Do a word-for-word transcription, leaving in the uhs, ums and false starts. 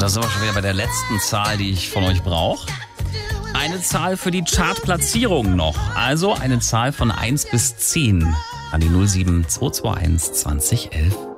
da sind wir schon wieder bei der letzten Zahl, die ich von euch brauche. Eine Zahl für die Chartplatzierung noch. Also eine Zahl von eins bis zehn an die null sieben zwei zwei eins zwanzig elf.